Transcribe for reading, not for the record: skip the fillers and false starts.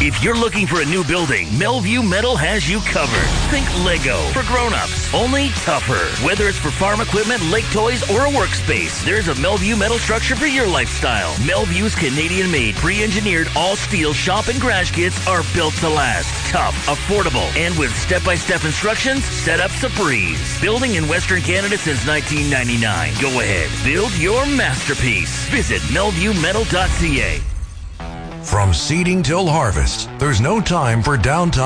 If you're looking for a new building, Melview Metal has you covered. Think Lego for grown-ups, only tougher. Whether it's for farm equipment, lake toys, or a workspace, there's a Melview Metal structure for your lifestyle. Melview's Canadian-made, pre-engineered, all-steel shop and garage kits are built to last. Tough, affordable, and with step-by-step instructions, setup's a breeze. Building in Western Canada since 1999. Go ahead, build your masterpiece. Visit melviewmetal.ca. From seeding till harvest, there's no time for downtime.